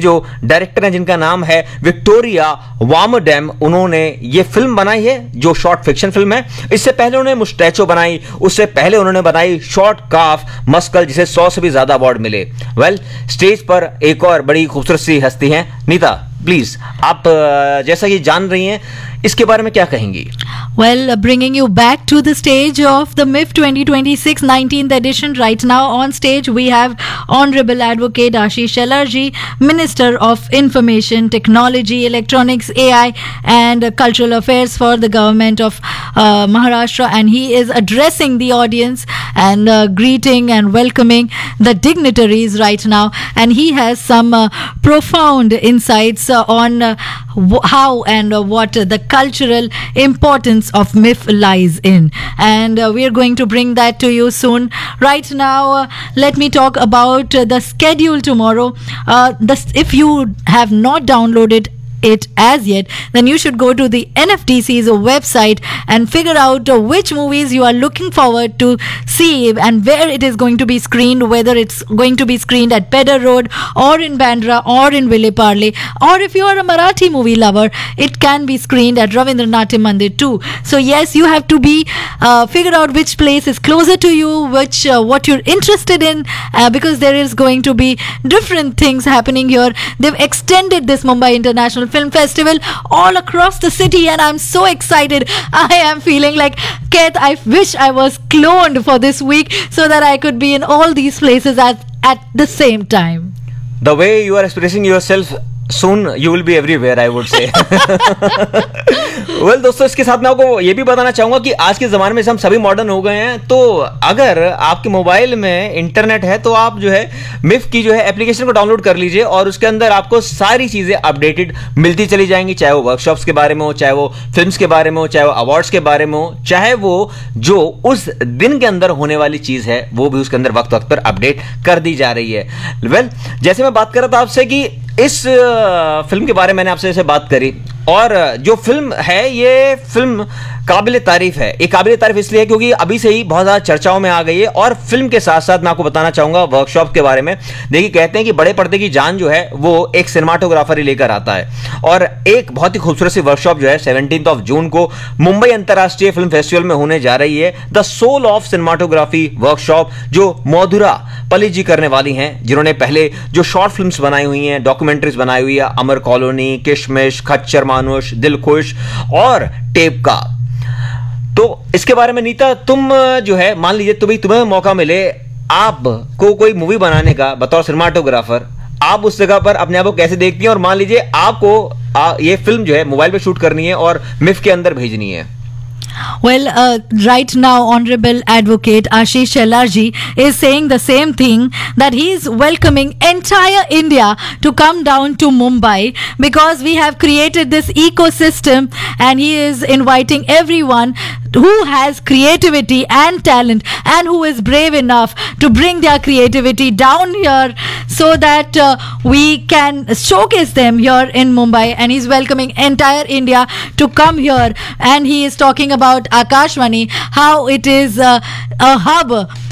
जो डायरेक्टर हैं जिनका नाम है विक्टोरिया वामडेम, उन्होंने ये फिल्म बनाई है जो शॉर्ट फिक्शन फिल्म है। इससे पहले उन्होंने मुस्टैचो बनाई, उससे पहले उन्होंने बनाई शॉर्ट काफ मस्कल, जिसे 100 से भी ज्यादा अवार्ड मिले। वेल, स्टेज पर एक और बड़ी खूबसूरत सी हस्ती हैं। नीता, प्लीज आप जैसा कि जान रही हैं इसके बारे में क्या कहेंगी? Well, bringing you back to the stage of the MIF 2026 19th edition. Right now on stage we have Honorable Advocate Ashish Shelarji, Minister of Information Technology, Electronics, AI and Cultural Affairs for the government of Maharashtra, and he is addressing the audience and greeting and welcoming the dignitaries right now, and he has some profound insights on how and what the cultural importance of MIF lies in, and we are going to bring that to you soon. Right now, let me talk about the schedule tomorrow. If you have not downloaded it as yet, then you should go to the NFDC's website and figure out which movies you are looking forward to see and where it is going to be screened, whether it's going to be screened at Pedder Road or in Bandra or in Ville Parle, or if you are a Marathi movie lover, it can be screened at Ravindranath Mandir too. So yes, you have to be figure out which place is closer to you, which what you're interested in, because there is going to be different things happening here. They've extended this Mumbai International Film Festival all across the city, and I'm so excited. I am feeling like, Ket, I wish I was cloned for this week so that I could be in all these places at the same time. The way you are expressing yourself, soon you will be everywhere, I would say. Well, दोस्तों, इसके साथ मैं आपको ये भी बताना चाहूंगा कि आज के ज़माने में हम सभी मॉडर्न हो गए हैं, तो अगर आपके मोबाइल में इंटरनेट है तो आप जो है मिफ की जो है एप्लीकेशन को डाउनलोड कर लीजिए, और उसके अंदर आपको सारी चीज़ें अपडेटेड मिलती चली जाएंगी, चाहे वो वर्कशॉप्स के बारे में हो, चाहे वो फिल्म्स के बारे में हो, चाहे वो अवार्ड्स के बारे में हो, चाहे वो जो उस दिन के अंदर होने वाली चीज़ है वो भी उसके अंदर वक्त वक्त पर अपडेट कर दी जा रही है। वेल, जैसे मैं बात कर रहा था आपसे कि इस फिल्म के बारे में मैंने आपसे जैसे बात करी, और जो फिल्म है ये फिल्म काबिल तारीफ है। ये काबिल तारीफ इसलिए है क्योंकि अभी से ही बहुत ज़्यादा चर्चाओं में आ गई है, और फिल्म के साथ साथ मैं आपको बताना चाहूँगा वर्कशॉप के बारे में। देखिए, कहते हैं कि बड़े पर्दे की जान जो है वो एक सिनेमाटोग्राफर ही लेकर आता है, और एक बहुत ही खूबसूरत सी वर्कशॉप जो है 17 जून को मुंबई अंतर्राष्ट्रीय फिल्म फेस्टिवल में होने जा रही है। The soul of cinematography workshop, जो मधुरा पली जी करने वाली हैं, जिन्होंने पहले जो शॉर्ट फिल्म्स बनाई हुई हैं, डॉक्यूमेंट्रीज बनाई हुई है, अमर कॉलोनी, किशमिश, खच्चर मानुष, दिल खुश और टेप का। तो इसके बारे में नीता, तुम जो है मान लीजिए तुम्हें मौका मिले, आपको कोई मूवी बनाने का बतौर सिनेमाटोग्राफर, आप उस जगह पर अपने आप को कैसे देखती हैं? और मान लीजिए आपको ये फिल्म जो है मोबाइल पे शूट करनी है और मिफ के अंदर भेजनी है। Well, right now, Honorable Advocate Ashish Shelarji is saying the same thing, that he is welcoming entire India to come down to Mumbai, because we have created this ecosystem, and he is inviting everyone who has creativity and talent and who is brave enough to bring their creativity down here so that we can showcase them here in Mumbai, and he's welcoming entire India to come here, and he is talking about Akashvani, how it is a hub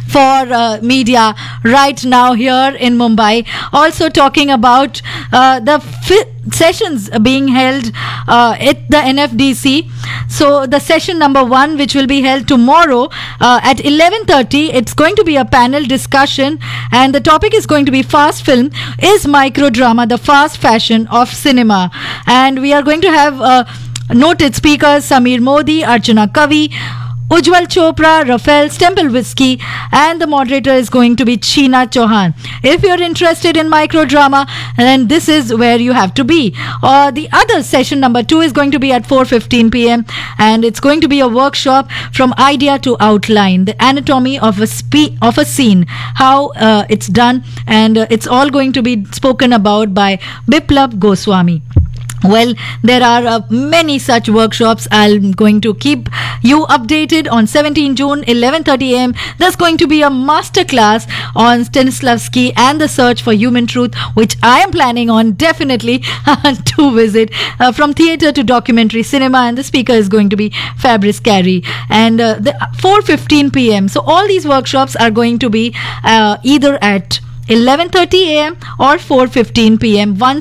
for media right now here in Mumbai. Also talking about the sessions being held at the NFDC. So the session number 1, which will be held tomorrow at 11:30, it's going to be a panel discussion, and the topic is going to be fast film is microdrama the fast fashion of cinema, and we are going to have noted speakers Samir Modi, Archana Kavi, Ujjwal Chopra, Rafael Stemple Whiskey, and the moderator is going to be Sheena Chauhan. If you're interested in microdrama, then this is where you have to be. The other session number 2 is going to be at 4:15 p.m. and it's going to be a workshop from idea to outline, the anatomy of a scene, how it's done, and it's all going to be spoken about by Biplab Goswami. Well, there are many such workshops. I'm going to keep you updated on 17 June, 11:30 a.m. There's going to be a masterclass on Stanislavski and the search for human truth, which I am planning on definitely to visit, from theatre to documentary cinema, and the speaker is going to be Fabrice Carey. And the 4:15 p.m. So all these workshops are going to be either at 11:30 a.m. or 4:15 p.m.